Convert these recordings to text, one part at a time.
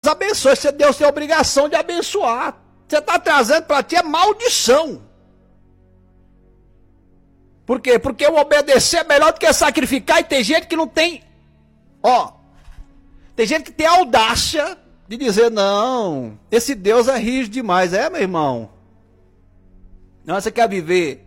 abençoe. Deus tem a obrigação de abençoar. Você está trazendo para ti é maldição. Por quê? Porque o obedecer é melhor do que sacrificar. E tem gente que não tem... Tem gente que tem audácia de dizer, não, esse Deus é rígido demais. É, meu irmão? Não, você quer viver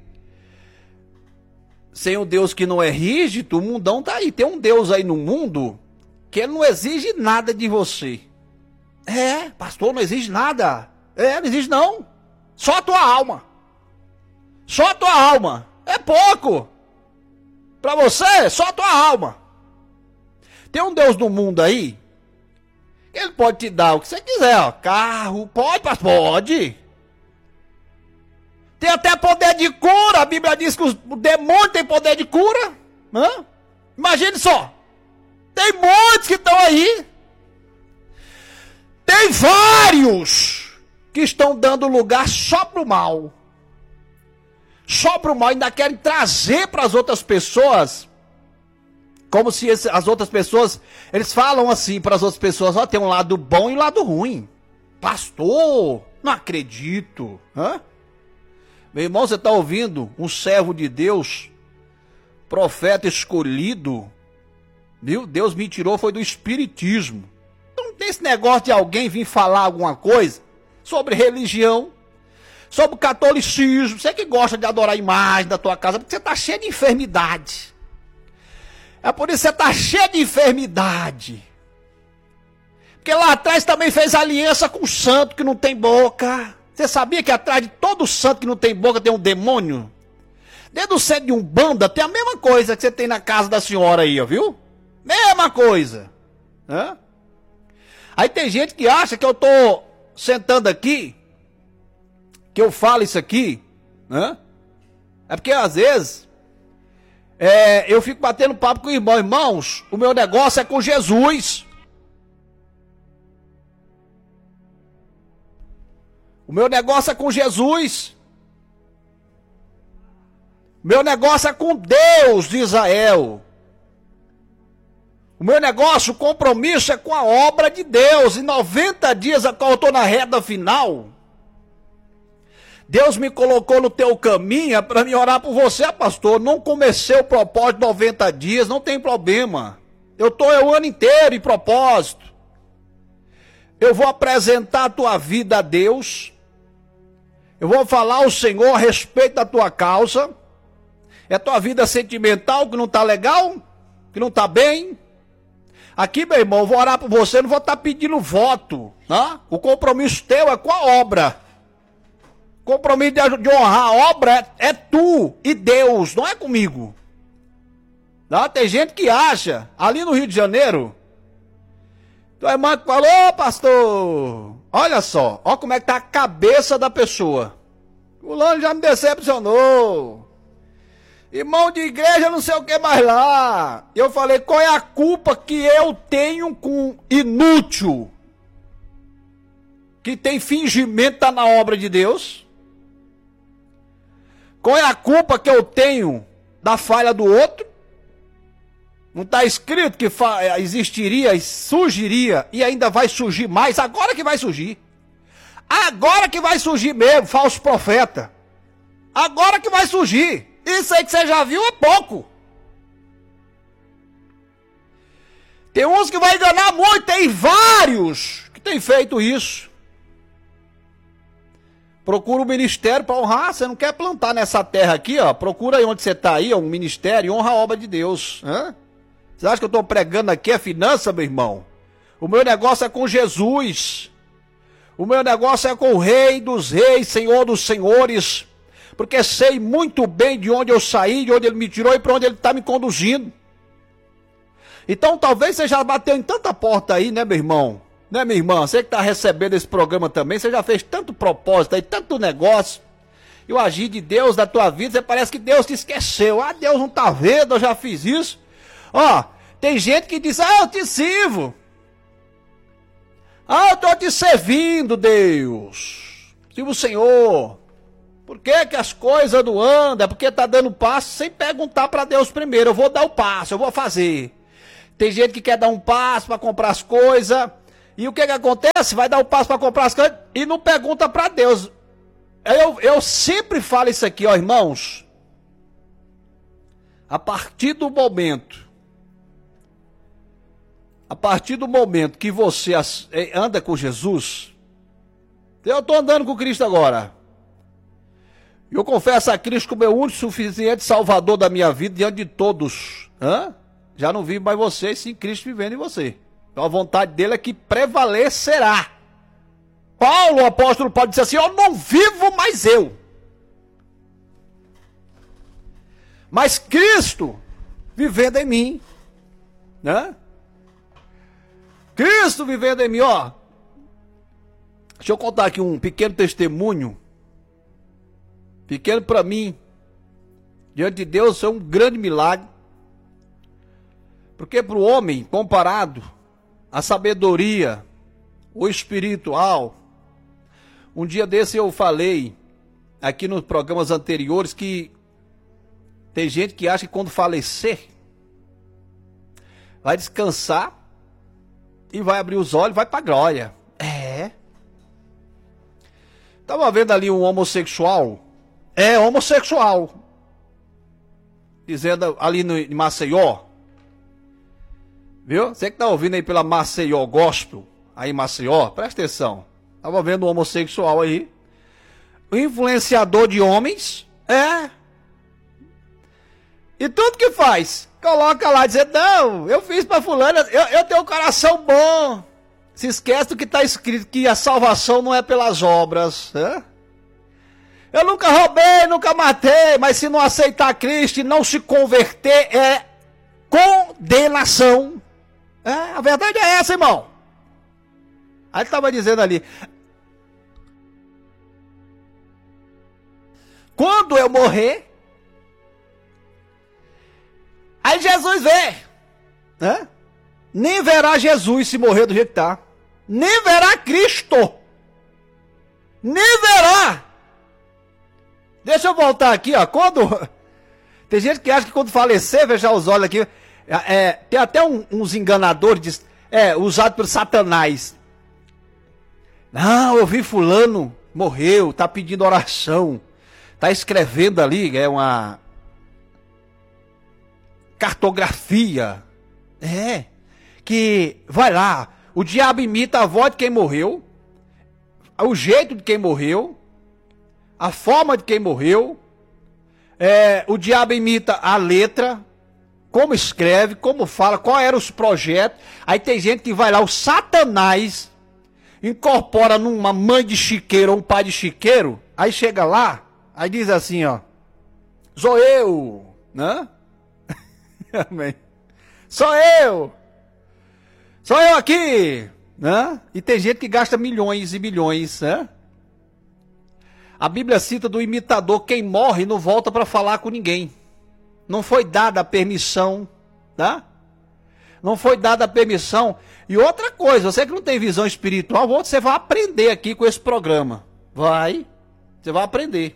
sem um Deus que não é rígido? O mundão tá aí. Tem um Deus aí no mundo que ele não exige nada de você. É, pastor, não exige nada. É, não exige não. Só a tua alma. Só a tua alma. É pouco. Pra você, só a tua alma. Tem um Deus no mundo aí, ele pode te dar o que você quiser, ó. Carro, pode, pastor? Pode. Tem até poder de cura. A Bíblia diz que o demônio tem poder de cura. Imagine só. Tem muitos que estão aí. Tem vários que estão dando lugar só para o mal. Só para o mal. Ainda querem trazer para as outras pessoas. Como se as outras pessoas... Eles falam assim para as outras pessoas. Ó, tem um lado bom e um lado ruim. Pastor, não acredito. Meu irmão, você está ouvindo um servo de Deus, profeta escolhido, viu? Deus me tirou, foi do espiritismo. Então não tem esse negócio de alguém vir falar alguma coisa sobre religião, sobre o catolicismo. Você que gosta de adorar a imagem da tua casa, porque você está cheio de enfermidade. É por isso que você está cheio de enfermidade. Porque lá atrás também fez aliança com o santo que não tem boca. Você sabia que atrás de todo santo que não tem boca tem um demônio? Dentro do centro de Umbanda tem a mesma coisa que você tem na casa da senhora aí, ó, viu? Mesma coisa. Aí tem gente que acha que eu tô sentando aqui, que eu falo isso aqui, é porque às vezes eu fico batendo papo com o irmão. Irmãos, o meu negócio é com Jesus. O meu negócio é com Jesus. O meu negócio é com Deus de Israel. O meu negócio, o compromisso é com a obra de Deus. Em 90 dias, a qual eu estou na reta final, Deus me colocou no teu caminho para me orar por você, pastor. Não comecei o propósito de 90 dias, não tem problema. Eu estou o ano inteiro em propósito. Eu vou apresentar a tua vida a Deus. Eu vou falar ao Senhor a respeito da tua causa. É tua vida sentimental que não está legal? Que não está bem? Aqui, meu irmão, eu vou orar por você, não vou estar pedindo voto. O compromisso teu é com a obra. O compromisso de honrar a obra é tu e Deus, não é comigo. Tem gente que acha, ali no Rio de Janeiro, tua irmã que falou, pastor, olha só, olha como é que tá a cabeça da pessoa. O fulano já me decepcionou. Irmão de igreja, não sei o que mais lá. Eu falei, qual é a culpa que eu tenho com inútil? Que tem fingimento, tá na obra de Deus? Qual é a culpa que eu tenho da falha do outro? Não está escrito que existiria e surgiria e ainda vai surgir mais? Agora que vai surgir. Agora que vai surgir mesmo, falso profeta. Agora que vai surgir. Isso aí que você já viu é pouco. Tem uns que vai enganar muito, tem vários que têm feito isso. Procura um ministério para honrar. Você não quer plantar nessa terra aqui, ó? Procura aí onde você está aí, ó, um ministério, e honra a obra de Deus. Você acha que eu estou pregando aqui a finança, meu irmão? O meu negócio é com Jesus. O meu negócio é com o Rei dos Reis, Senhor dos Senhores. Porque sei muito bem de onde eu saí, de onde Ele me tirou e para onde Ele está me conduzindo. Então talvez você já bateu em tanta porta aí, né, meu irmão? Né, minha irmã? Você que está recebendo esse programa também, você já fez tanto propósito aí, tanto negócio. E o agir de Deus na tua vida, você parece que Deus te esqueceu. Deus não está vendo, eu já fiz isso. Tem gente que diz, eu te sirvo. Eu estou te servindo, Deus. Sirvo o Senhor. Por que que as coisas não andam? É porque está dando passo sem perguntar para Deus primeiro. Eu vou dar o passo, eu vou fazer. Tem gente que quer dar um passo para comprar as coisas E o que acontece? Vai dar o passo para comprar as coisas e não pergunta para Deus. Eu sempre falo isso aqui, ó, irmãos. A partir do momento que você anda com Jesus, eu estou andando com Cristo agora. Eu confesso a Cristo como meu único e suficiente Salvador da minha vida diante de todos. Já não vivo mais você, sim Cristo vivendo em você. Então a vontade dele é que prevalecerá. Paulo, o apóstolo Paulo, disse assim: eu não vivo mais eu, mas Cristo vivendo em mim, né? Cristo vivendo em mim, ó. Deixa eu contar aqui um pequeno testemunho, pequeno para mim, diante de Deus é um grande milagre, porque para o homem, comparado à sabedoria, o espiritual, um dia desse eu falei aqui nos programas anteriores que tem gente que acha que quando falecer vai descansar e vai abrir os olhos, vai para a glória. Estava vendo ali um homossexual, homossexual, dizendo ali em Maceió, viu? Você que está ouvindo aí pela Maceió Gospel, aí em Maceió, presta atenção. Estava vendo um homossexual aí, um influenciador de homens, e tudo que faz, coloca lá, dizendo, não, eu fiz para fulano, eu tenho um coração bom. Se esquece do que está escrito, que a salvação não é pelas obras. Eu nunca roubei, nunca matei, mas se não aceitar Cristo e não se converter, é condenação. A verdade é essa, irmão. Aí ele estava dizendo ali, quando eu morrer, aí Jesus vê, nem verá Jesus se morrer do jeito que está, nem verá Cristo, nem verá. Deixa eu voltar aqui, ó. Tem gente que acha que quando falecer, fechar os olhos aqui, tem até uns enganadores, usados por Satanás. Não, eu vi fulano, morreu, tá pedindo oração, tá escrevendo ali, é uma cartografia, que vai lá, o diabo imita a voz de quem morreu, o jeito de quem morreu, a forma de quem morreu, o diabo imita a letra, como escreve, como fala, qual eram os projetos. Aí tem gente que vai lá, o Satanás incorpora numa mãe de chiqueiro ou um pai de chiqueiro, aí chega lá, aí diz assim, ó, sou eu, né? Amém. Sou eu aqui, né? E tem gente que gasta milhões e milhões, né? A Bíblia cita do imitador, quem morre não volta para falar com ninguém. Não foi dada a permissão, tá? Não foi dada a permissão. E outra coisa, você que não tem visão espiritual, você vai aprender aqui com esse programa. Você vai aprender.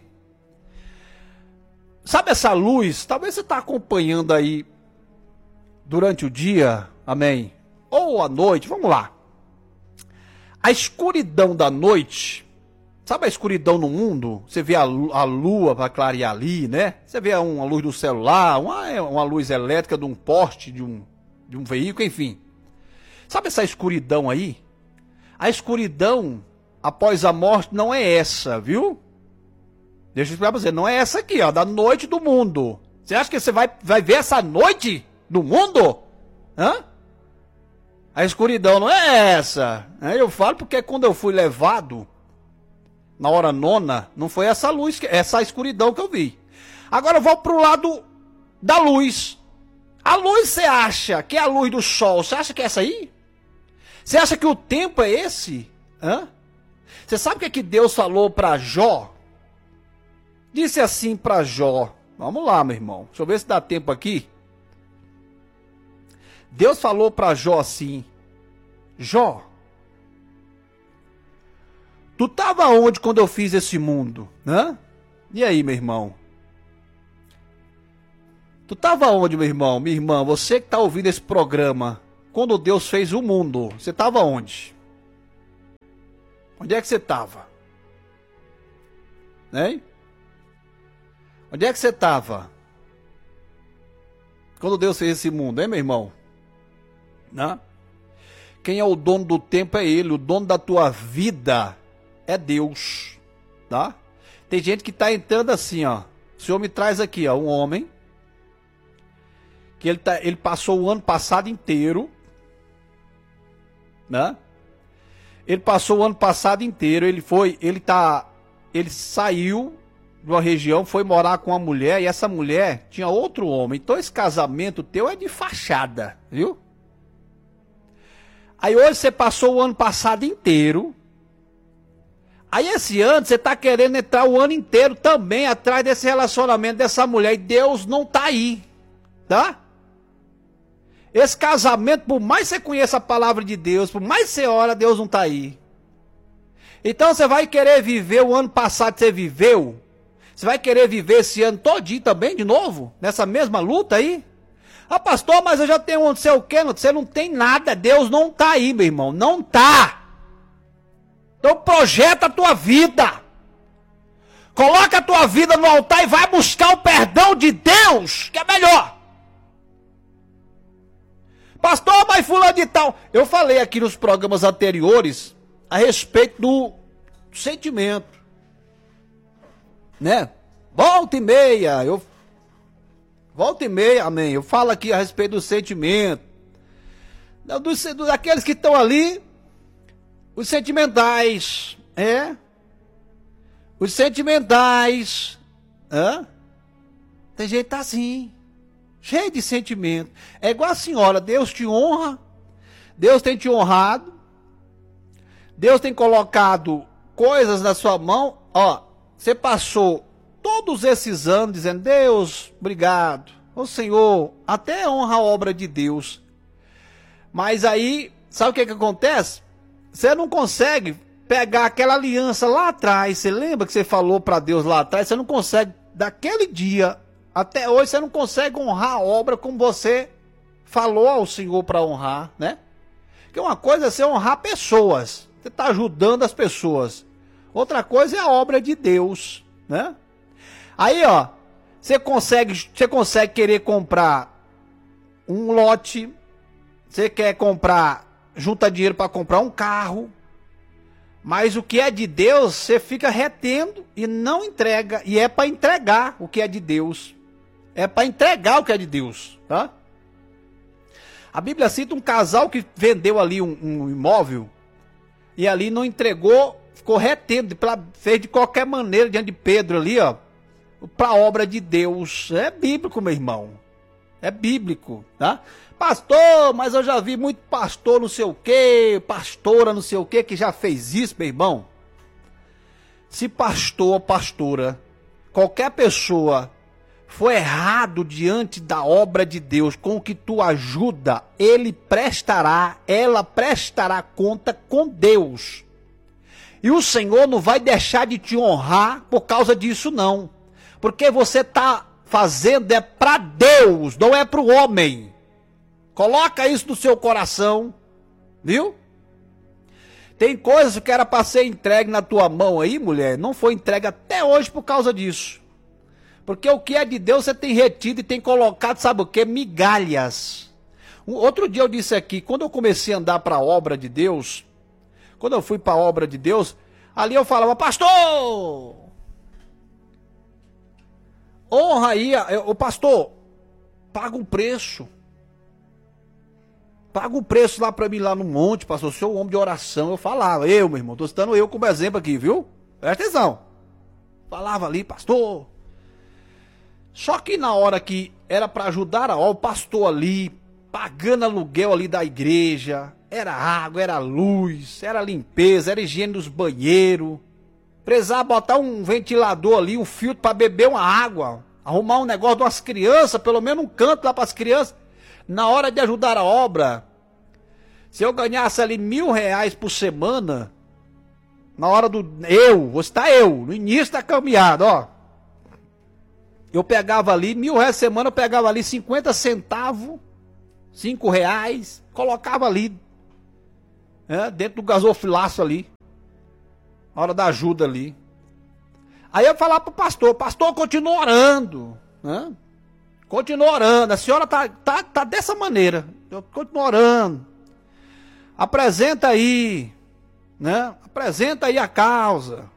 Sabe essa luz? Talvez você está acompanhando aí durante o dia, amém? Ou à noite, vamos lá. A escuridão da noite, sabe a escuridão no mundo? Você vê a lua para clarear ali, né? Você vê uma luz do celular, uma luz elétrica de um poste, de um veículo, enfim. Sabe essa escuridão aí? A escuridão após a morte não é essa, viu? Deixa eu explicar pra você, não é essa aqui, ó, da noite do mundo. Você acha que você vai ver essa noite do mundo? A escuridão não é essa. Eu falo porque quando eu fui levado na hora nona, não foi essa luz, essa escuridão que eu vi. Agora eu vou pro lado da luz. A luz você acha que é a luz do sol? Você acha que é essa aí? Você acha que o tempo é esse? Você sabe o que Deus falou para Jó? Disse assim para Jó. Vamos lá, meu irmão. Deixa eu ver se dá tempo aqui. Deus falou para Jó assim: Jó, tu estava onde quando eu fiz esse mundo? E aí, meu irmão? Tu estava onde, meu irmão? Minha irmã, você que está ouvindo esse programa, quando Deus fez o mundo, você estava onde? Onde é que você estava? Hein? Onde é que você estava? Quando Deus fez esse mundo, hein, meu irmão? Né? Quem é o dono do tempo é Ele. O dono da tua vida é Deus. Tá? Tem gente que está entrando assim, ó. O Senhor me traz aqui, ó, um homem que ele passou o ano passado inteiro, né? Ele passou o ano passado inteiro, ele saiu de uma região, foi morar com uma mulher, e essa mulher tinha outro homem. Então esse casamento teu é de fachada, viu? Aí hoje você passou o ano passado inteiro. Aí esse ano você tá querendo entrar o ano inteiro também atrás desse relacionamento dessa mulher, e Deus não tá aí, tá? Esse casamento, por mais você conheça a palavra de Deus, por mais você ora, Deus não está aí. Então você vai querer viver o ano passado que você viveu? Você vai querer viver esse ano todinho também, de novo? Nessa mesma luta aí? Ah, pastor, mas eu já tenho não sei o quê. Você não tem nada, Deus não está aí, meu irmão. Não está. Então projeta a tua vida. Coloca a tua vida no altar e vai buscar o perdão de Deus, que é melhor. Pastor, mas fulano de tal. Eu falei aqui nos programas anteriores a respeito do sentimento, né? Volta e meia, amém. Eu falo aqui a respeito do sentimento. Daqueles que estão ali, os sentimentais, os sentimentais, tem gente que tá assim. Cheio de sentimento. É igual a senhora, Deus te honra, Deus tem te honrado, Deus tem colocado coisas na sua mão. Ó, você passou todos esses anos dizendo, Deus, obrigado, ô Senhor, até honra a obra de Deus. Mas aí, sabe o que acontece? Você não consegue pegar aquela aliança lá atrás. Você lembra que você falou para Deus lá atrás? Você não consegue, daquele dia até hoje, você não consegue honrar a obra como você falou ao Senhor para honrar, né? Porque uma coisa é você honrar pessoas. Você está ajudando as pessoas. Outra coisa é a obra de Deus, né? Aí, ó, você consegue querer comprar um lote, você quer comprar, junta dinheiro para comprar um carro, mas o que é de Deus, você fica retendo e não entrega, e é para entregar o que é de Deus. É para entregar o que é de Deus, tá? A Bíblia cita um casal que vendeu ali um imóvel e ali não entregou, ficou retendo, fez de qualquer maneira diante de Pedro ali, ó, para a obra de Deus. É bíblico, meu irmão. É bíblico, tá? Pastor, mas eu já vi muito pastor não sei o quê, pastora não sei o quê, que já fez isso, meu irmão. Se pastor ou pastora, qualquer pessoa for errado diante da obra de Deus, com o que tu ajuda, ela prestará conta com Deus. E o Senhor não vai deixar de te honrar por causa disso, não. Porque você está fazendo é para Deus, não é para o homem. Coloca isso no seu coração, viu? Tem coisas que era para ser entregue na tua mão aí, mulher, não foi entregue até hoje por causa disso. Porque o que é de Deus você tem retido e tem colocado, sabe o que? Migalhas. Outro dia eu disse aqui, quando eu comecei a andar para a obra de Deus, quando eu fui para a obra de Deus, ali eu falava, pastor, honra aí, o pastor, paga um preço. Paga um preço lá para mim, lá no monte, pastor, sou um homem de oração. Eu falava, meu irmão, estou citando eu como exemplo aqui, viu? Presta atenção. Falava ali, pastor. Só que na hora que era para ajudar o pastor ali, pagando aluguel ali da igreja, era água, era luz, era limpeza, era higiene dos banheiros, precisava botar um ventilador ali, um filtro para beber uma água, arrumar um negócio de umas crianças, pelo menos um canto lá para as crianças. Na hora de ajudar a obra, se eu ganhasse ali R$1.000 por semana, na hora no início da caminhada, ó, eu pegava ali, R$1.000 semana, eu pegava ali 50 centavos, R$5, colocava ali, dentro do gasofilaço ali. na hora da ajuda ali. Aí eu falar pro pastor, continua orando, né? Continua orando, a senhora tá dessa maneira, eu continuo orando. Apresenta aí, né? Apresenta aí a causa.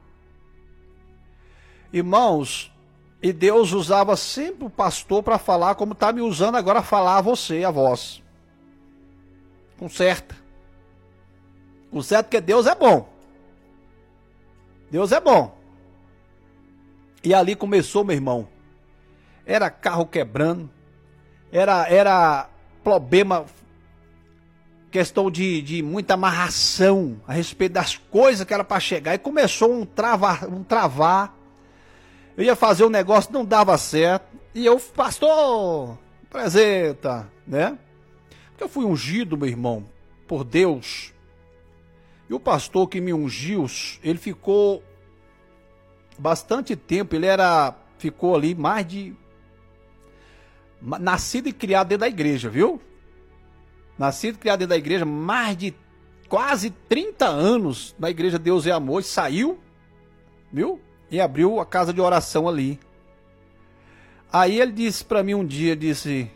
Irmãos, e Deus usava sempre o pastor para falar como está me usando agora a falar a você, a vós. Conserta. Conserta porque Deus é bom. Deus é bom. E ali começou, meu irmão. Era carro quebrando. Era problema, questão de muita amarração a respeito das coisas que era para chegar. E começou um travar. Eu ia fazer um negócio, não dava certo. E eu, pastor, apresenta, né? Porque eu fui ungido, meu irmão, por Deus. E o pastor que me ungiu, ele ficou bastante tempo. Ficou ali mais de... Nascido e criado dentro da igreja, viu? Nascido e criado dentro da igreja, mais de quase 30 anos na igreja Deus é Amor. E saiu, viu? E abriu a casa de oração ali. Aí ele disse para mim um dia, disse...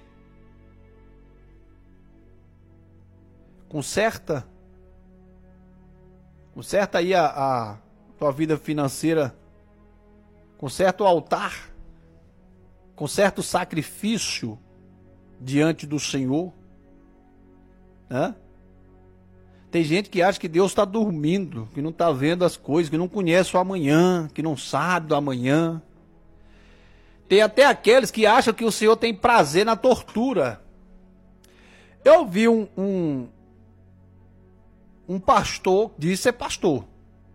Conserta aí a tua vida financeira. Conserta o altar. Conserta o sacrifício diante do Senhor. Né? Tem gente que acha que Deus está dormindo, que não está vendo as coisas, que não conhece o amanhã, que não sabe do amanhã. Tem até aqueles que acham que o Senhor tem prazer na tortura. Eu vi um pastor, disse ser pastor.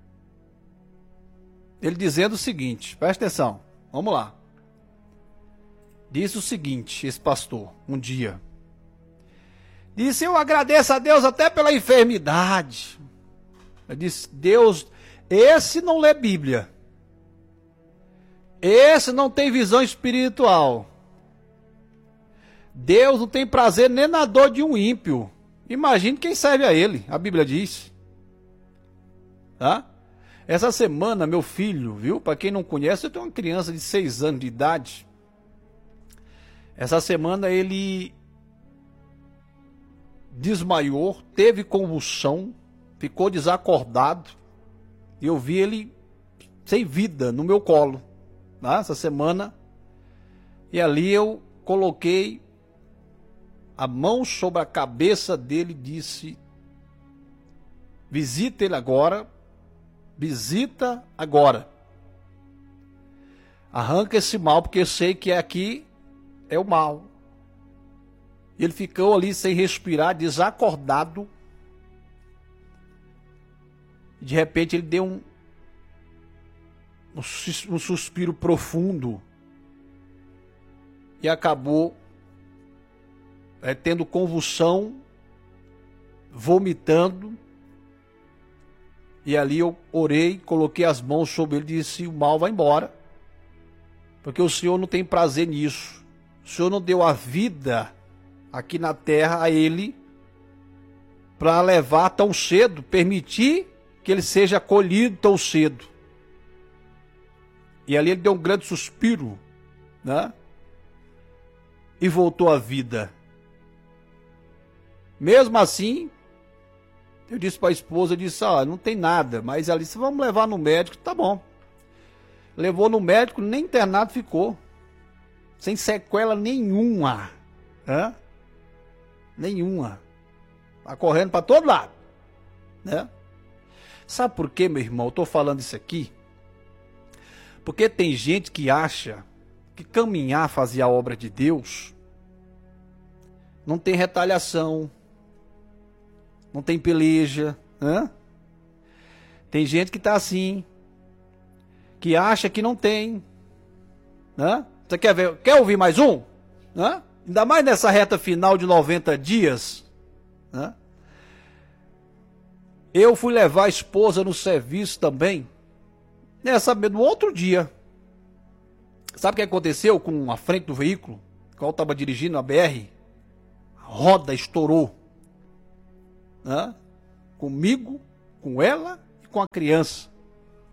Ele dizendo o seguinte, presta atenção, vamos lá. Disse o seguinte, esse pastor, um dia. Disse, eu agradeço a Deus até pela enfermidade. Eu disse, Deus, esse não lê Bíblia. Esse não tem visão espiritual. Deus não tem prazer nem na dor de um ímpio. Imagine quem serve a ele, a Bíblia diz. Tá? Essa semana, meu filho, viu? Para quem não conhece, eu tenho uma criança de 6 anos de idade. Essa semana ele desmaiou, teve convulsão, ficou desacordado. E eu vi ele sem vida no meu colo, tá? Essa semana. E ali eu coloquei a mão sobre a cabeça dele e disse: visita ele agora, visita agora. Arranca esse mal, porque eu sei que aqui é o mal. Ele ficou ali sem respirar, desacordado. De repente ele deu um suspiro profundo e acabou tendo convulsão, vomitando. E ali eu orei, coloquei as mãos sobre ele e disse: o mal vai embora, porque o Senhor não tem prazer nisso. O Senhor não deu a vida aqui na terra a ele para levar tão cedo, permitir que ele seja acolhido tão cedo. E ali ele deu um grande suspiro, né? E voltou à vida. Mesmo assim, eu disse para a esposa, eu disse: não tem nada, mas ali, se vamos levar no médico, tá bom. Levou no médico, nem internado ficou, sem sequela nenhuma, né? Nenhuma. Tá correndo para todo lado, né? Sabe por quê, meu irmão? Eu tô falando isso aqui porque tem gente que acha que caminhar, fazer a obra de Deus, não tem retaliação, não tem peleja, né? Tem gente que tá assim, que acha que não tem, né? Você quer ouvir mais um? Né? Ainda mais nessa reta final de 90 dias, né? Eu fui levar a esposa no serviço também, no outro dia. Sabe o que aconteceu com a frente do veículo, qual estava dirigindo a BR? A roda estourou, né? Comigo, com ela e com a criança.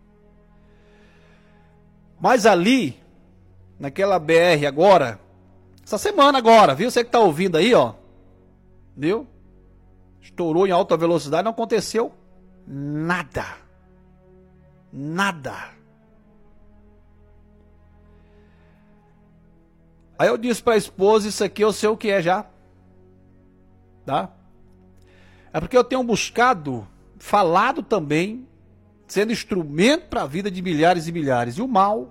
Mas ali, naquela BR agora, essa semana agora, viu? Você que tá ouvindo aí, ó. Viu? Estourou em alta velocidade, não aconteceu nada. Nada. Aí eu disse pra esposa, isso aqui eu sei o que é já. Tá? É porque eu tenho buscado, falado também, sendo instrumento para a vida de milhares e milhares. E o mal,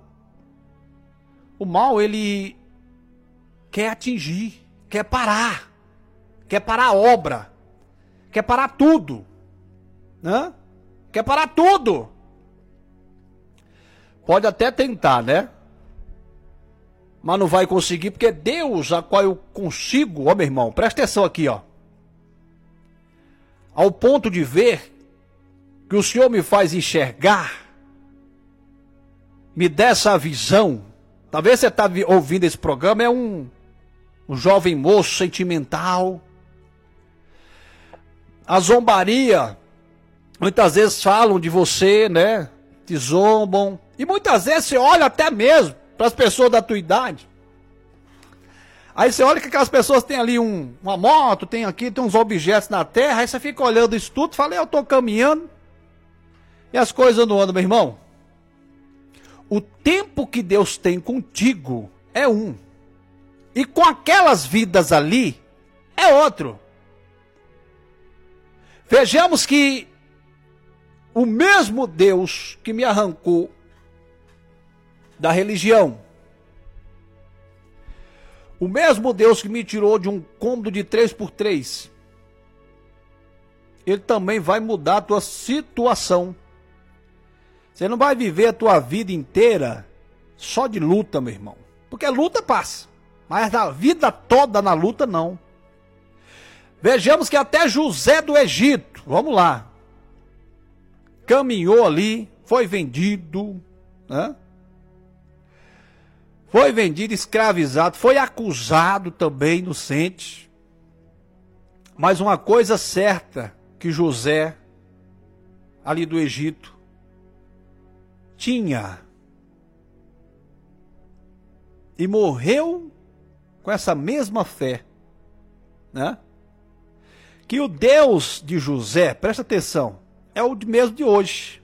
ele quer atingir, quer parar a obra, quer parar tudo, né? Quer parar tudo. Pode até tentar, né? Mas não vai conseguir, porque Deus, a qual eu consigo, ó meu irmão, presta atenção aqui, ó. Ao ponto de ver que o Senhor me faz enxergar, me dá essa visão. Talvez você está ouvindo esse programa, é um jovem moço sentimental. A zombaria, muitas vezes falam de você, né? Te zombam. E muitas vezes você olha até mesmo para as pessoas da tua idade. Aí você olha que aquelas pessoas têm ali uma moto, tem uns objetos na terra, aí você fica olhando isso tudo, fala, eu estou caminhando e as coisas não andam, meu irmão. O tempo que Deus tem contigo é um. E com aquelas vidas ali é outro. Vejamos que o mesmo Deus que me arrancou da religião, o mesmo Deus que me tirou de um cômodo de 3x3, Ele também vai mudar a tua situação. Você não vai viver a tua vida inteira só de luta, meu irmão. Porque luta passa, mas a vida toda na luta não. Vejamos que até José do Egito, vamos lá, caminhou ali, foi vendido, né? Foi vendido, escravizado, foi acusado também, inocente. Mas uma coisa certa que José, ali do Egito, tinha. E morreu com essa mesma fé, né? Que o Deus de José, presta atenção, é o mesmo de hoje.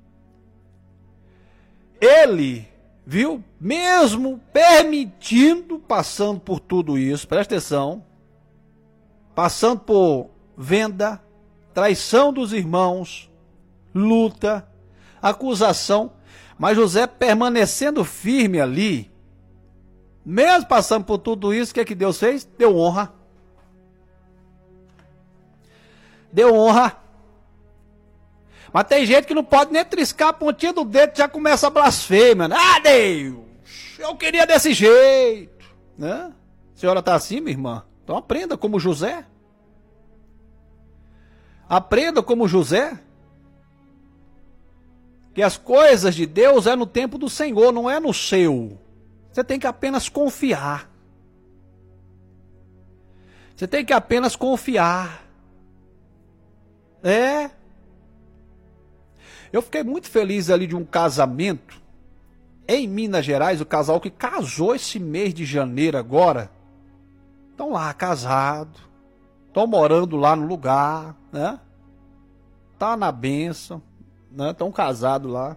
Ele, viu, mesmo permitindo, passando por tudo isso, presta atenção, passando por venda, traição dos irmãos, luta, acusação, mas José permanecendo firme ali, mesmo passando por tudo isso, o que é que Deus fez? Deu honra. Deu honra. Mas tem gente que não pode nem triscar a pontinha do dedo, já começa a blasfêmia. Ah, Deus, eu queria desse jeito, né? A senhora está assim, minha irmã? Então aprenda como José. Aprenda como José. Que as coisas de Deus é no tempo do Senhor, não é no seu. Você tem que apenas confiar. Você tem que apenas confiar. É. Eu fiquei muito feliz ali de um casamento em Minas Gerais, o casal que casou esse mês de janeiro agora. Estão lá casados, estão morando lá no lugar, né? Tá na bênção, né? Estão casados lá.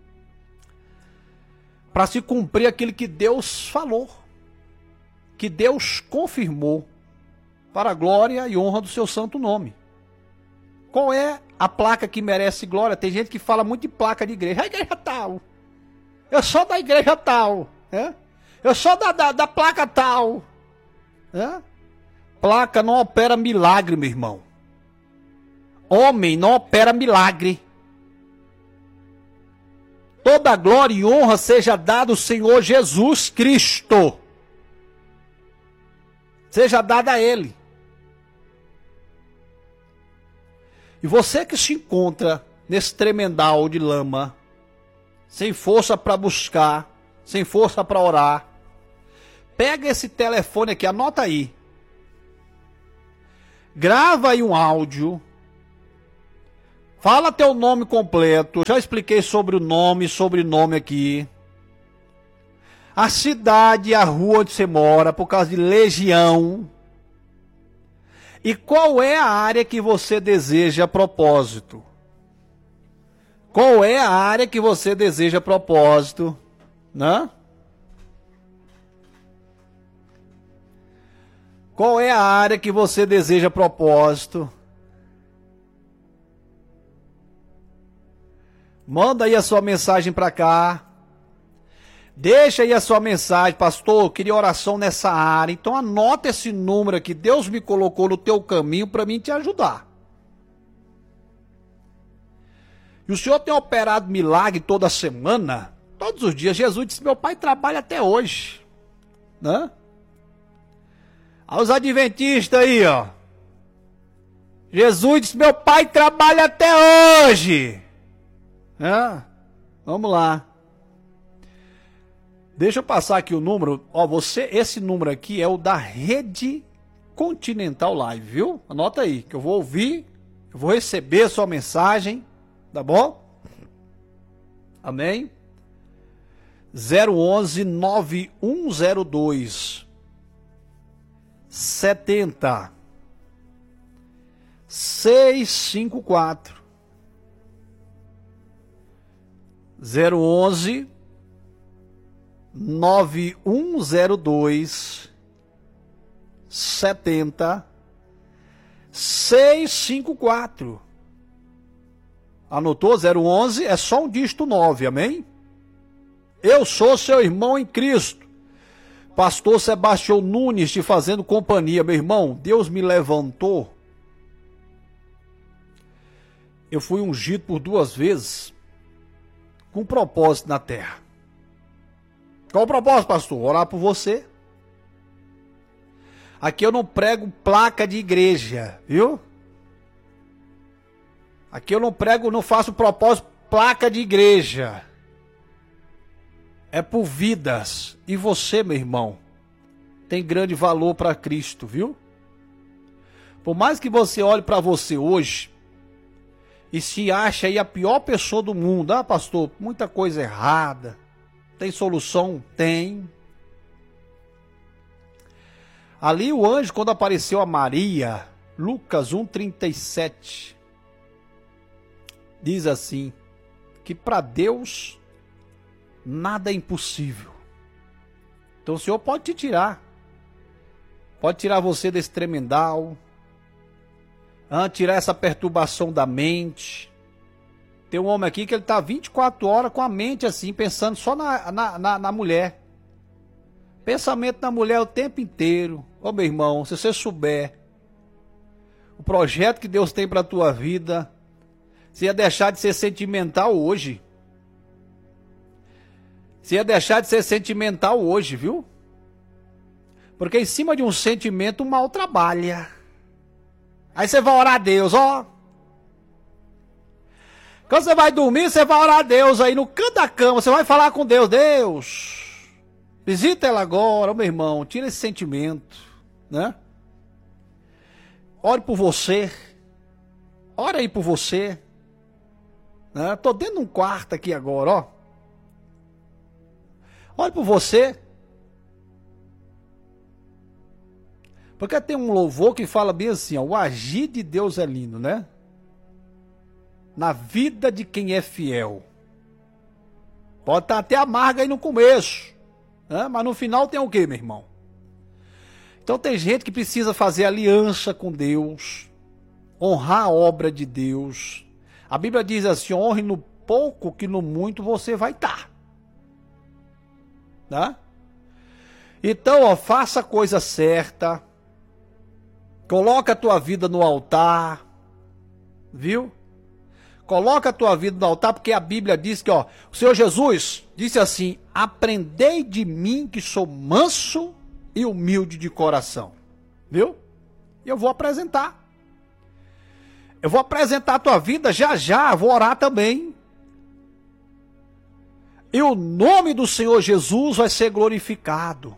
Para se cumprir aquilo que Deus falou, que Deus confirmou, para a glória e honra do seu santo nome. Qual é a placa que merece glória? Tem gente que fala muito de placa de igreja. A igreja tal. Eu sou da igreja tal. É? Eu sou da placa tal. É? Placa não opera milagre, meu irmão. Homem não opera milagre. Toda glória e honra seja dada ao Senhor Jesus Cristo. Seja dada a Ele. E você que se encontra nesse tremendal de lama, sem força para buscar, sem força para orar, pega esse telefone aqui, anota aí. Grava aí um áudio. Fala teu nome completo. Já expliquei sobre o nome e sobrenome aqui. a cidade, a rua onde você mora, por causa de legião. E qual é a área que você deseja a propósito? Qual é a área que você deseja a propósito? Né? Qual é a área que você deseja a propósito? Manda aí a sua mensagem para cá. Deixa aí a sua mensagem, pastor, eu queria oração nessa área. Então anota esse número aqui, Deus me colocou no teu caminho para mim te ajudar. E o Senhor tem operado milagre toda semana, todos os dias. Jesus disse, meu pai trabalha até hoje. Né? Aos adventistas aí, ó. Jesus disse, meu pai trabalha até hoje. Vamos lá. Deixa eu passar aqui o número. Ó, esse número aqui é o da Rede Continental Live, viu? Anota aí, que eu vou ouvir, eu vou receber a sua mensagem, tá bom? Amém? 011 9102 70 654 011 9102 70 654. Anotou? 011 é só um dígito 9, amém? Eu sou seu irmão em Cristo, pastor Sebastião Nunes, te fazendo companhia. Meu irmão, Deus me levantou. Eu fui ungido por 2 vezes com um propósito na terra. Qual o propósito, pastor? Orar por você. Aqui eu não prego placa de igreja, viu? Aqui eu não prego, não faço propósito placa de igreja. É por vidas. E você, meu irmão, tem grande valor para Cristo, viu? Por mais que você olhe para você hoje e se ache aí a pior pessoa do mundo. Ah, pastor, muita coisa errada. Tem solução? Tem. Ali o anjo, quando apareceu a Maria, Lucas 1,37, diz assim, que para Deus nada é impossível. Então o Senhor pode te tirar. Pode tirar você desse tremendal. Tirar essa perturbação da mente. Tem um homem aqui que ele está 24 horas com a mente assim, pensando só na mulher. Pensamento na mulher o tempo inteiro. Ô meu irmão, se você souber o projeto que Deus tem para a tua vida, você ia deixar de ser sentimental hoje. Você ia deixar de ser sentimental hoje, viu? Porque em cima de um sentimento o mal trabalha. Aí você vai orar a Deus, ó. Quando você vai dormir, você vai orar a Deus aí no canto da cama. Você vai falar com Deus. Deus, visita ela agora, meu irmão. Tira esse sentimento, né? Ore por você. Ore aí por você. Né? Tô dentro de um quarto aqui agora, ó. Ore por você. Porque tem um louvor que fala bem assim, ó, o agir de Deus é lindo, né? Na vida de quem é fiel. Pode estar até amarga aí no começo, né? Mas no final tem o quê, meu irmão? Então tem gente que precisa fazer aliança com Deus, honrar a obra de Deus. A Bíblia diz assim, honre no pouco que no muito você vai estar. Tá? Então, ó, faça a coisa certa. Coloca a tua vida no altar. Viu? Coloca a tua vida no altar, porque a Bíblia diz que, ó, o Senhor Jesus disse assim, aprendei de mim que sou manso e humilde de coração. Viu? E eu vou apresentar. Eu vou apresentar a tua vida já, vou orar também. E o nome do Senhor Jesus vai ser glorificado.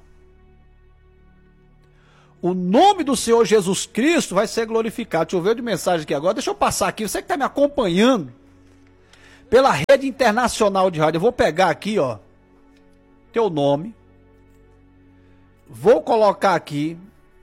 O nome do Senhor Jesus Cristo vai ser glorificado. Deixa eu ver de mensagem aqui agora. Deixa eu passar aqui. Você que está me acompanhando pela rede internacional de rádio. Eu vou pegar aqui, ó, teu nome. vou colocar aqui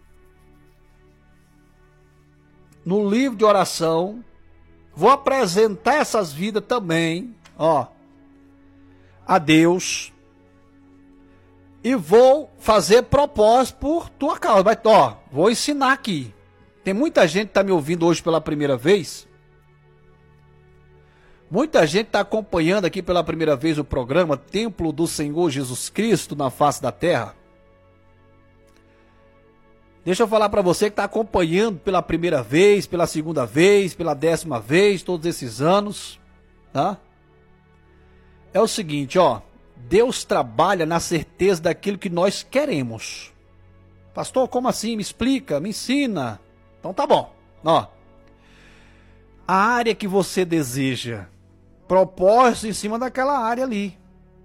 no livro de oração, vou apresentar essas vidas também, ó, a Deus, e vou fazer propósito por tua causa. Mas, ó, vou ensinar aqui. Tem muita gente que está me ouvindo hoje pela primeira vez. Muita gente está acompanhando aqui pela primeira vez o programa Templo do Senhor Jesus Cristo na face da terra. Deixa eu falar para você que está acompanhando pela primeira vez, pela segunda vez, pela 10ª vez, todos esses anos, tá? É o seguinte, ó, Deus trabalha na certeza daquilo que nós queremos. Pastor, como assim? Me explica, me ensina. Então tá bom, ó. A área que você deseja, propósito em cima daquela área ali.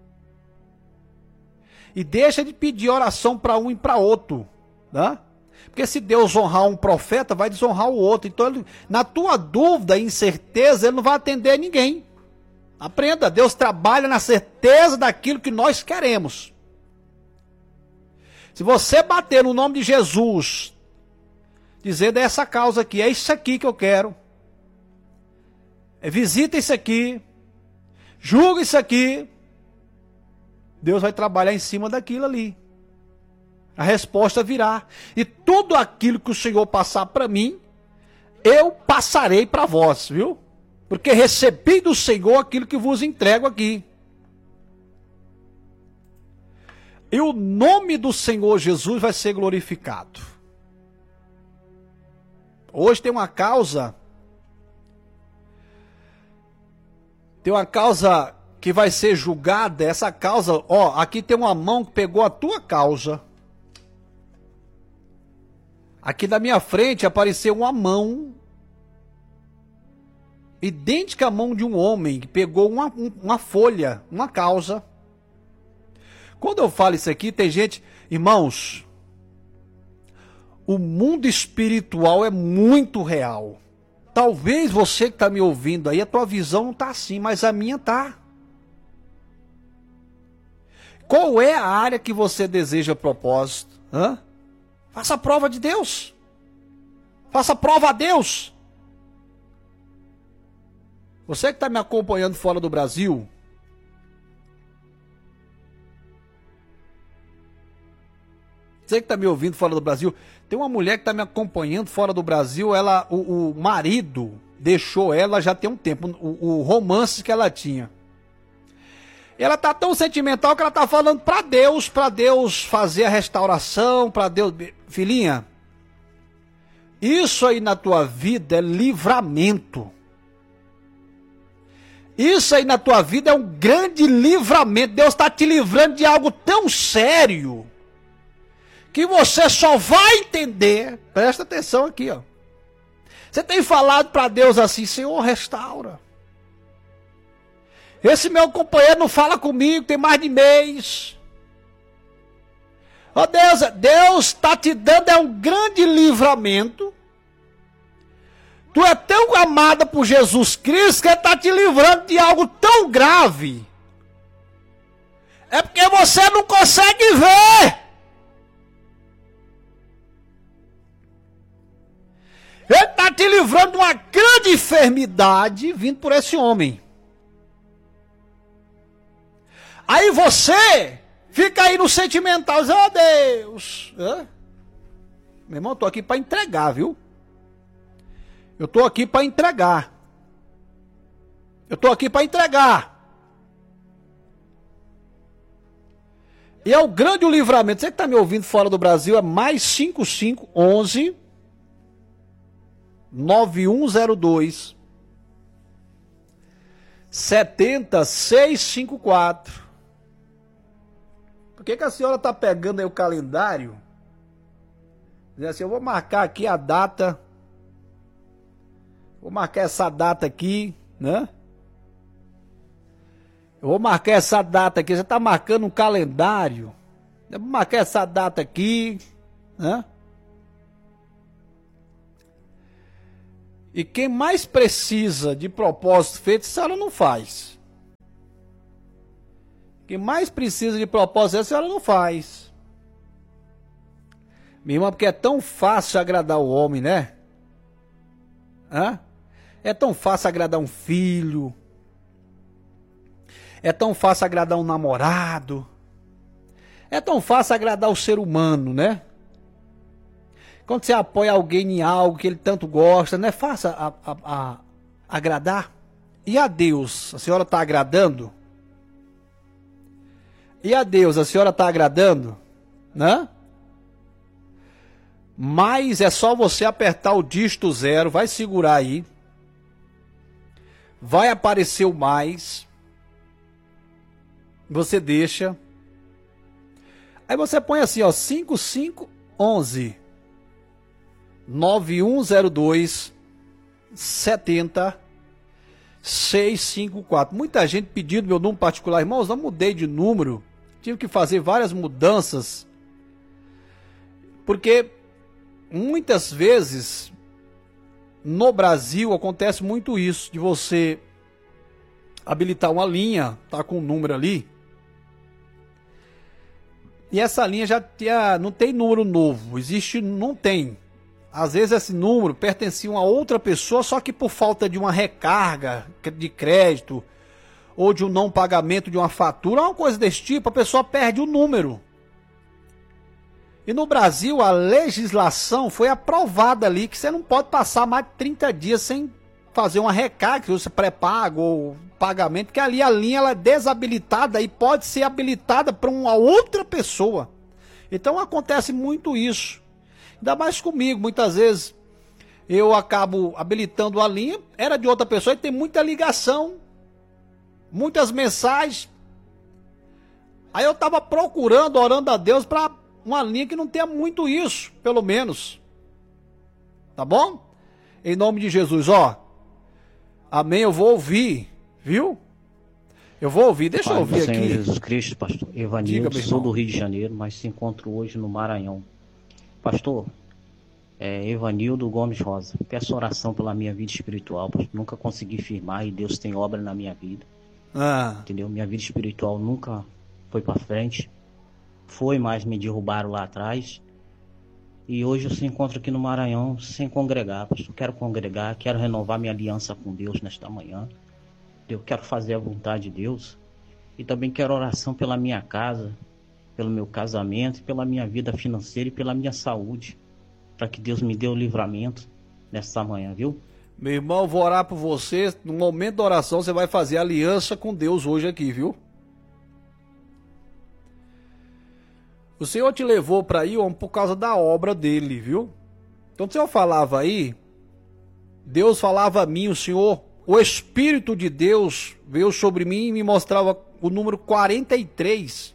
E deixa de pedir oração para um e para outro, tá? Porque se Deus honrar um profeta, vai desonrar o outro. Então, na tua dúvida e incerteza, ele não vai atender ninguém. Aprenda, Deus trabalha na certeza daquilo que nós queremos. Se você bater no nome de Jesus, dizendo, é essa causa aqui, é isso aqui que eu quero. Visita isso aqui. Julga isso aqui. Deus vai trabalhar em cima daquilo ali. A resposta virá. E tudo aquilo que o Senhor passar para mim, eu passarei para vós, viu? Porque recebi do Senhor aquilo que vos entrego aqui. E o nome do Senhor Jesus vai ser glorificado. Hoje tem uma causa que vai ser julgada. Essa causa, ó, aqui tem uma mão que pegou a tua causa. Aqui na minha frente apareceu uma mão idêntica à mão de um homem que pegou uma folha, uma causa. Quando eu falo isso aqui, tem gente, irmãos, o mundo espiritual é muito real. Talvez você que está me ouvindo aí, a tua visão não está assim, mas a minha está. Qual é a área que você deseja propósito? Hã? Faça a prova de Deus. Faça a prova a Deus. Você que está me acompanhando fora do Brasil, você que está me ouvindo fora do Brasil, tem uma mulher que está me acompanhando fora do Brasil, o marido deixou ela já tem um tempo, o romance que ela tinha. Ela está tão sentimental que ela está falando para Deus fazer a restauração, para Deus... Filhinha, isso aí na tua vida é livramento. Isso aí na tua vida é um grande livramento. Deus está te livrando de algo tão sério que você só vai entender. Presta atenção aqui, ó. Você tem falado para Deus assim, Senhor, restaura. Esse meu companheiro não fala comigo, tem mais de mês. Ó Deus está te dando um grande livramento. Tu é tão amada por Jesus Cristo que Ele está te livrando de algo tão grave. É porque você não consegue ver. Ele está te livrando de uma grande enfermidade vindo por esse homem. Aí você fica aí no sentimental, diz, oh Deus. Meu irmão, eu estou aqui para entregar, viu? Eu estou aqui para entregar. Eu estou aqui para entregar. E é o grande livramento. Você que está me ouvindo fora do Brasil, é mais 5511 9102 70654. Por que a senhora está pegando aí o calendário? Dizendo assim, eu vou marcar aqui a data. Vou marcar essa data aqui, né? Eu vou marcar essa data aqui. Você está marcando um calendário. Eu vou marcar essa data aqui, né? E quem mais precisa de propósito feito, a senhora não faz. Quem mais precisa de propósito, a senhora não faz. Minha irmã, porque é tão fácil agradar o homem, né? Hã? É tão fácil agradar um filho. É tão fácil agradar um namorado. É tão fácil agradar o ser humano, né? Quando você apoia alguém em algo que ele tanto gosta, não é fácil agradar? E a Deus, a senhora está agradando? E a Deus, a senhora está agradando? Né? Mas é só você apertar o dígito 0, vai segurar aí. Vai aparecer o mais. Você deixa. Aí você põe assim, ó, 5511 9102 70 654. Muita gente pedindo meu número particular. Irmãos, não mudei de número. Tive que fazer várias mudanças. Porque muitas vezes no Brasil acontece muito isso, de você habilitar uma linha, tá com um número ali, e essa linha já não tem número novo, não tem. Às vezes esse número pertencia a outra pessoa, só que por falta de uma recarga de crédito ou de um não pagamento de uma fatura, uma coisa desse tipo, a pessoa perde o número. E no Brasil a legislação foi aprovada ali que você não pode passar mais de 30 dias sem fazer uma recarga, que você pré-pago ou pagamento, que ali a linha ela é desabilitada e pode ser habilitada para uma outra pessoa. Então acontece muito isso. Ainda mais comigo, muitas vezes eu acabo habilitando a linha, era de outra pessoa e tem muita ligação, muitas mensagens. Aí eu estava procurando, orando a Deus para uma linha que não tenha muito isso, pelo menos. Tá bom? Em nome de Jesus, ó. Amém, eu vou ouvir, viu? Eu vou ouvir, deixa eu ouvir aqui. Senhor Jesus Cristo, pastor Evanildo, sou do Rio de Janeiro, mas se encontro hoje no Maranhão. Pastor, Evanildo Gomes Rosa, peço oração pela minha vida espiritual, pastor. Nunca consegui firmar e Deus tem obra na minha vida. Entendeu? Minha vida espiritual nunca foi para frente. Foi, mas me derrubaram lá atrás. E hoje eu se encontro aqui no Maranhão sem congregar, pastor. Quero congregar, quero renovar minha aliança com Deus nesta manhã. Eu quero fazer a vontade de Deus. E também quero oração pela minha casa, pelo meu casamento, pela minha vida financeira e pela minha saúde. Para que Deus me dê o livramento nesta manhã, viu? Meu irmão, vou orar por você. No momento da oração, você vai fazer aliança com Deus hoje aqui, viu? O Senhor te levou para aí, homem, por causa da obra dele, viu? Então o Senhor falava aí, Deus falava a mim, o Senhor, o Espírito de Deus veio sobre mim e me mostrava o número 43.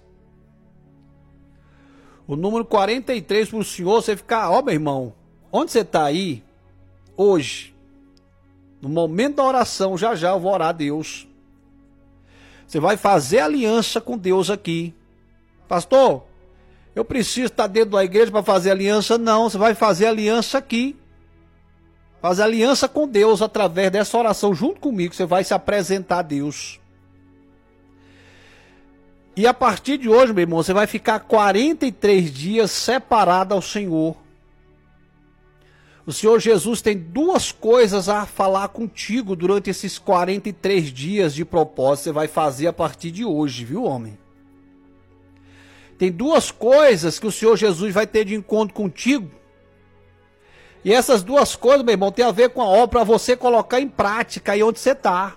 O número 43 para o Senhor, você ficar, ó meu irmão, onde você está aí, hoje, no momento da oração, já eu vou orar a Deus. Você vai fazer aliança com Deus aqui. Pastor, eu preciso estar dentro da igreja para fazer aliança? Não, você vai fazer aliança aqui. Fazer aliança com Deus através dessa oração junto comigo. Você vai se apresentar a Deus. E a partir de hoje, meu irmão, você vai ficar 43 dias separado ao Senhor. O Senhor Jesus tem duas coisas a falar contigo durante esses 43 dias de propósito. Você vai fazer a partir de hoje, viu, homem? Tem duas coisas que o Senhor Jesus vai ter de encontro contigo. E essas duas coisas, meu irmão, tem a ver com a obra para você colocar em prática aí onde você está.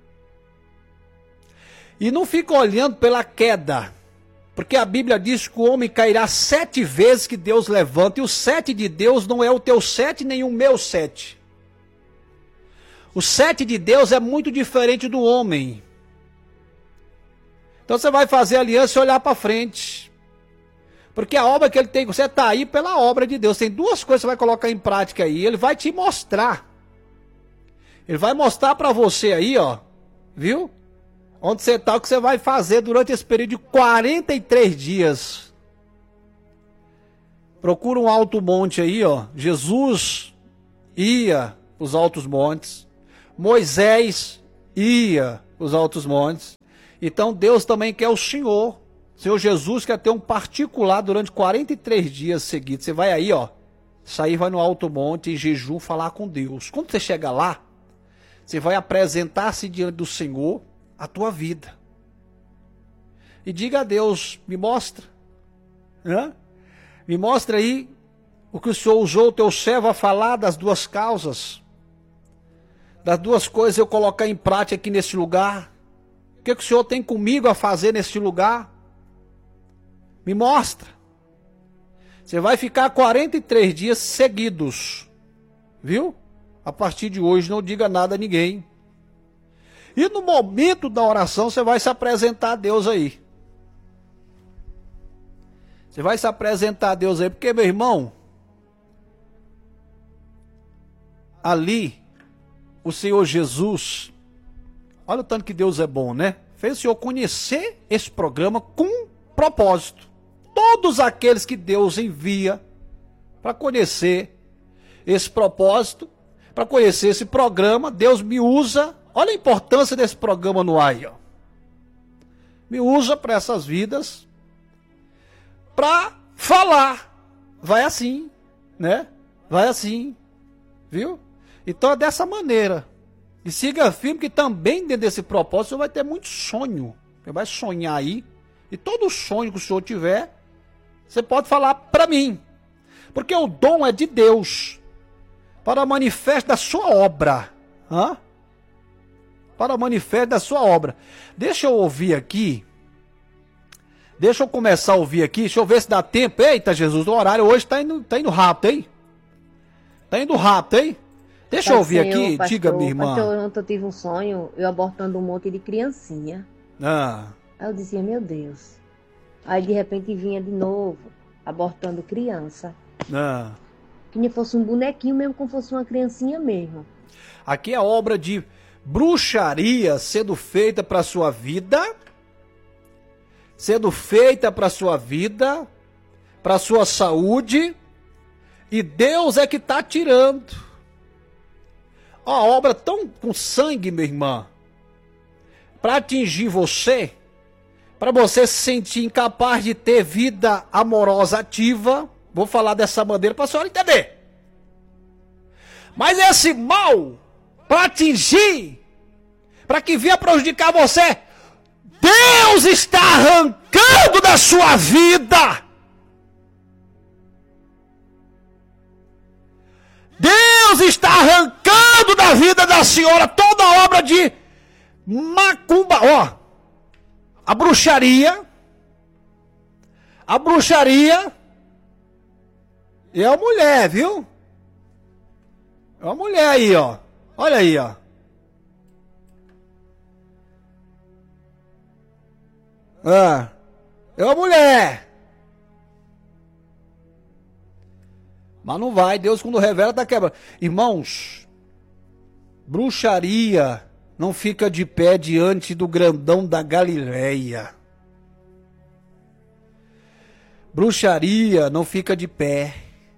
E não fica olhando pela queda. Porque a Bíblia diz que o homem cairá 7 vezes que Deus levanta. E o 7 de Deus não é o teu 7 nem o meu 7. O 7 de Deus é muito diferente do homem. Então você vai fazer aliança e olhar para frente. Porque a obra que ele tem, você está aí pela obra de Deus. Tem duas coisas que você vai colocar em prática aí. Ele vai te mostrar. Ele vai mostrar para você aí, ó. Viu? Onde você está, o que você vai fazer durante esse período de 43 dias. Procura um alto monte aí, ó. Jesus ia os altos montes. Moisés ia os altos montes. Então Deus também quer o Senhor Senhor Jesus quer ter um particular durante 43 dias seguidos. Você vai aí, ó, sair, vai no alto monte, em jejum, falar com Deus. Quando você chega lá, você vai apresentar-se diante do Senhor a tua vida. E diga a Deus, me mostra, né? Me mostra aí o que o Senhor usou o teu servo a falar das duas causas. Das duas coisas eu colocar em prática aqui nesse lugar. O que o Senhor tem comigo a fazer neste lugar? Me mostra. Você vai ficar 43 dias seguidos. Viu? A partir de hoje não diga nada a ninguém. E no momento da oração você vai se apresentar a Deus aí. Você vai se apresentar a Deus aí. Porque, meu irmão, ali, o Senhor Jesus, olha o tanto que Deus é bom, né? Fez o Senhor conhecer esse programa com propósito. Todos aqueles que Deus envia para conhecer esse propósito, para conhecer esse programa, Deus me usa. Olha a importância desse programa no ar aí, ó. Me usa para essas vidas, para falar. Vai assim, né? Vai assim, viu? Então é dessa maneira. E siga firme que também dentro desse propósito você vai ter muito sonho. Você vai sonhar aí. E todo sonho que o Senhor tiver, você pode falar para mim. Porque o dom é de Deus. Para manifesto da sua obra. Hã? Para manifesto da sua obra. Deixa eu ouvir aqui. Deixa eu começar a ouvir aqui. Deixa eu ver se dá tempo. Eita, Jesus, o horário hoje tá indo rápido, hein? Tá indo rápido, hein? Deixa eu ouvir aqui. Pastor, diga, minha irmã. Pastor, ontem eu tive um sonho, eu abortando um monte de criancinha. Ah. Aí eu dizia, meu Deus. Aí de repente vinha de novo, abortando criança. Ah. Que nem fosse um bonequinho mesmo, como fosse uma criancinha mesmo. Aqui é a obra de bruxaria sendo feita para sua vida. Sendo feita para sua vida, para sua saúde. E Deus é que está tirando. Ó, a obra tão com sangue, minha irmã, para atingir você, para você se sentir incapaz de ter vida amorosa ativa. Vou falar dessa maneira para a senhora entender. Mas esse mal, para atingir, para que venha prejudicar você, Deus está arrancando da sua vida. Deus está arrancando da vida da senhora toda a obra de macumba, ó. A bruxaria é a mulher, viu? É uma mulher aí, ó. Olha aí, ó. Ah, é uma mulher. Mas não vai, Deus quando revela tá quebrando. Irmãos, bruxaria não fica de pé diante do grandão da Galileia. Bruxaria não fica de pé.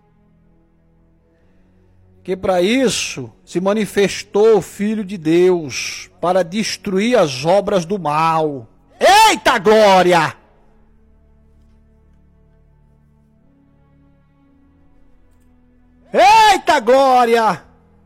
Que para isso se manifestou o Filho de Deus, para destruir as obras do mal. Eita glória! Eita glória!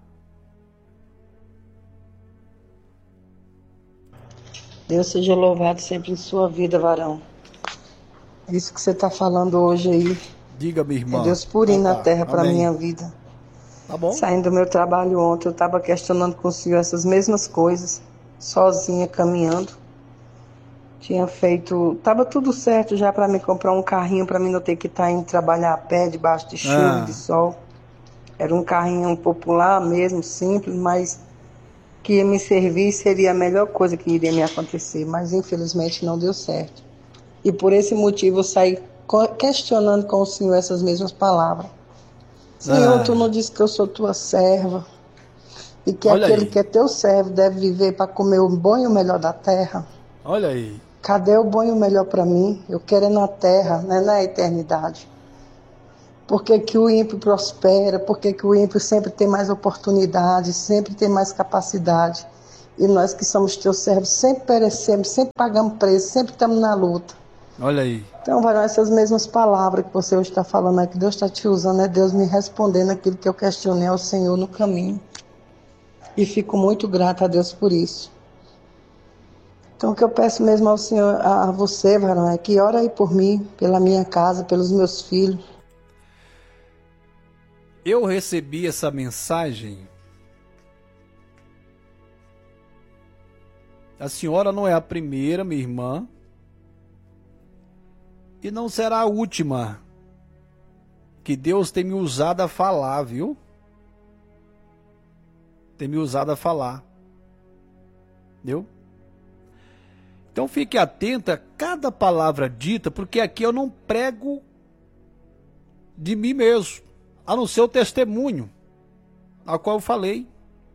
Deus seja louvado sempre em sua vida, varão. Isso que você está falando hoje aí. Diga, minha irmã. É Deus purinho na terra para minha vida. Tá bom? Saindo do meu trabalho ontem, eu estava questionando com o Senhor essas mesmas coisas, sozinha, caminhando. Tinha feito... Tava tudo certo já para me comprar um carrinho, para mim não ter que estar indo trabalhar a pé, debaixo de chuva e de sol. Era um carrinho popular mesmo, simples, mas que ia me servir seria a melhor coisa que iria me acontecer. Mas infelizmente não deu certo. E por esse motivo eu saí questionando com o Senhor essas mesmas palavras. Senhor, tu não disse que eu sou tua serva. E que Olha aquele aí. que é teu servo deve viver para comer o bom e o melhor da terra. Olha aí. Cadê o bom e o melhor para mim? Eu quero é na terra, não é na eternidade. Por que que o ímpio prospera? Por que que o ímpio sempre tem mais oportunidade, sempre tem mais capacidade? E nós que somos teus servos sempre perecemos, sempre pagamos preço, sempre estamos na luta. Olha aí. Então, varão, essas mesmas palavras que você hoje está falando aqui, Deus está te usando, é Deus me respondendo aquilo que eu questionei ao Senhor no caminho. E fico muito grata a Deus por isso. Então, o que eu peço mesmo ao Senhor, a você, varão, é que ore aí por mim, pela minha casa, pelos meus filhos. Eu recebi essa mensagem. A senhora não é a primeira, minha irmã, e não será a última que Deus tem me usado a falar, viu? Tem me usado a falar. Entendeu? Então fique atenta a cada palavra dita, porque aqui eu não prego de mim mesmo, a não ser o testemunho a qual eu falei.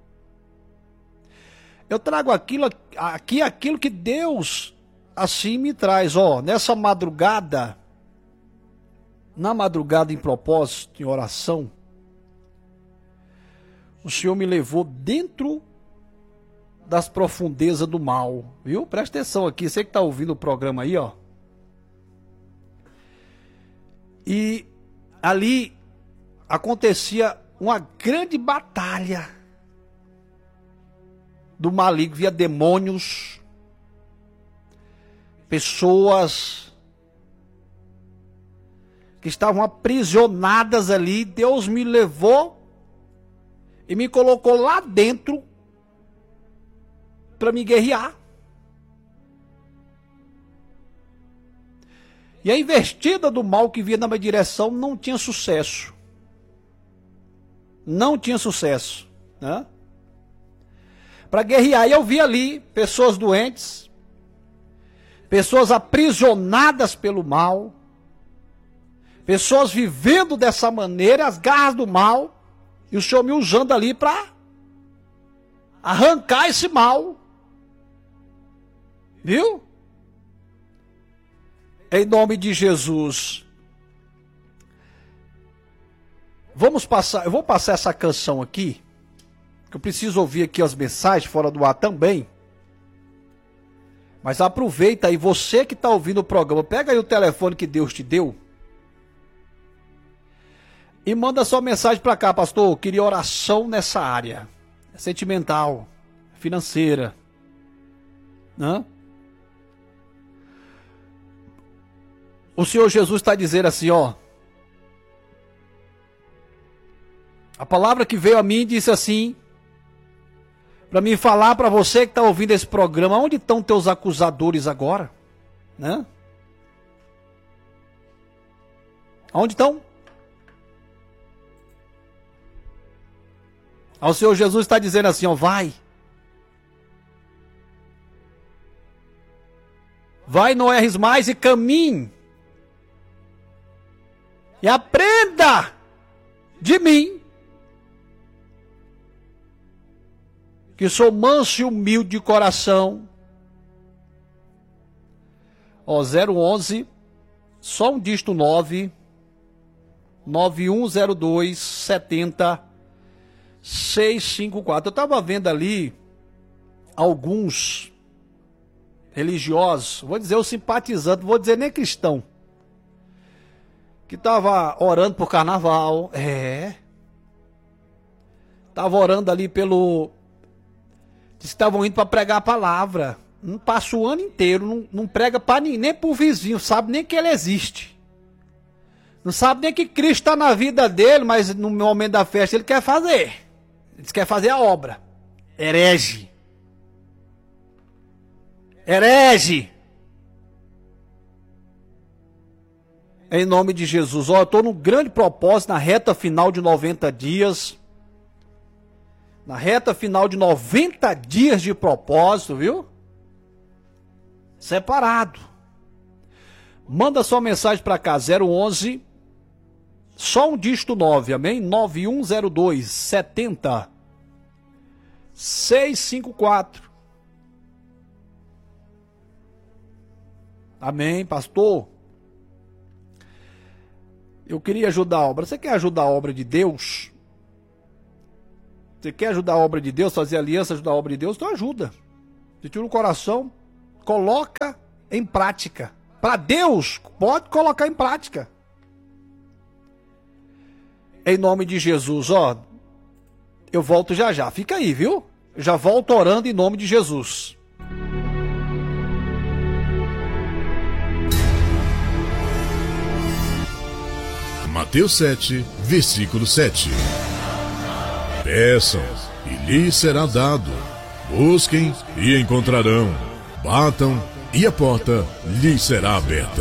Eu trago aquilo que Deus assim me traz. Nessa madrugada, na madrugada em propósito, em oração, o Senhor me levou dentro das profundezas do mal, viu? Presta atenção aqui, você que está ouvindo o programa aí, E ali acontecia uma grande batalha do maligno, via demônios, pessoas que estavam aprisionadas ali. Deus me levou e me colocou lá dentro para me guerrear. E a investida do mal que vinha na minha direção não tinha sucesso. Não tinha sucesso, né? Para guerrear. E eu vi ali pessoas doentes, pessoas aprisionadas pelo mal, pessoas vivendo dessa maneira, as garras do mal, e o Senhor me usando ali para arrancar esse mal. Viu? Em nome de Jesus. Eu vou passar essa canção aqui, que eu preciso ouvir aqui as mensagens fora do ar também. Mas aproveita aí, você que está ouvindo o programa, pega aí o telefone que Deus te deu e manda sua mensagem para cá, pastor. Eu queria oração nessa área sentimental, financeira, né? O Senhor Jesus está dizendo assim, a palavra que veio a mim disse assim, para mim falar para você que está ouvindo esse programa, onde estão teus acusadores agora? Né? Onde estão? O Senhor Jesus está dizendo assim, vai. Vai, não erres mais e caminhe. E aprenda de mim, que sou manso e humilde de coração. 011, só um dígito 9, 9102 70 654. Eu estava vendo ali alguns religiosos, vou dizer os simpatizantes, não vou dizer nem cristão, que estava orando por carnaval, estava orando ali estavam indo para pregar a palavra, não passa o ano inteiro, não prega para ninguém, nem para o vizinho, sabe nem que ele existe, não sabe nem que Cristo está na vida dele, mas no momento da festa ele quer fazer a obra. Herege. Em nome de Jesus. Eu estou num grande propósito, na reta final de 90 dias. Na reta final de 90 dias de propósito, viu? Separado. Manda sua mensagem para cá, 011, só um dígito 9, amém? 9102 70 654. Amém, pastor? Eu queria ajudar a obra. Você quer ajudar a obra de Deus? Você quer ajudar a obra de Deus, fazer aliança, ajudar a obra de Deus? Então ajuda. Você tira o coração, coloca em prática para Deus, pode colocar em prática. Em nome de Jesus, ó, eu volto já já. Fica aí, viu? Eu já volto orando em nome de Jesus. Mateus 7, versículo 7. Peçam, e lhes será dado. Busquem, e encontrarão. Batam, e a porta lhes será aberta.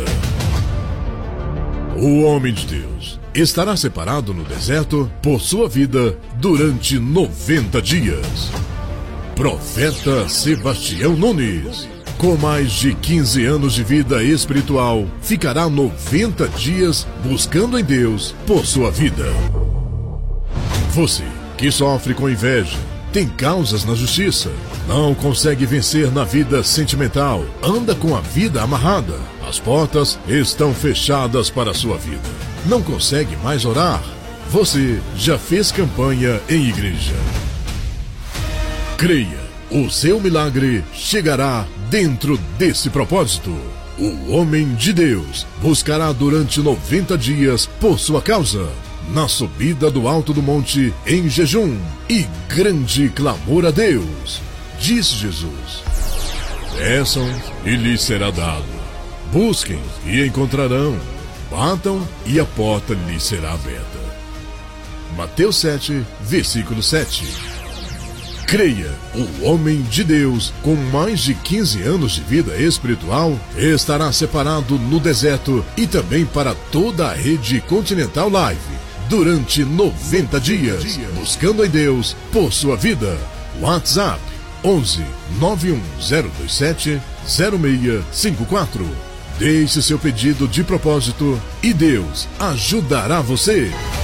O homem de Deus estará separado no deserto por sua vida durante 90 dias. Profeta Sebastião Nunes, com mais de 15 anos de vida espiritual, ficará 90 dias buscando em Deus por sua vida. Você que sofre com inveja, tem causas na justiça, não consegue vencer na vida sentimental, anda com a vida amarrada, as portas estão fechadas para a sua vida, não consegue mais orar, você já fez campanha em igreja. Creia, o seu milagre chegará dentro desse propósito. O homem de Deus buscará durante 90 dias por sua causa, na subida do alto do monte, em jejum e grande clamor a Deus. Disse Jesus: peçam e lhes será dado. Busquem e encontrarão. Batam e a porta lhes será aberta. Mateus 7, versículo 7. Creia, o homem de Deus, com mais de 15 anos de vida espiritual, estará separado no deserto e também para toda a rede Continental Live, durante 90 dias, buscando em Deus por sua vida. WhatsApp 11 91027 0654. Deixe seu pedido de propósito e Deus ajudará você.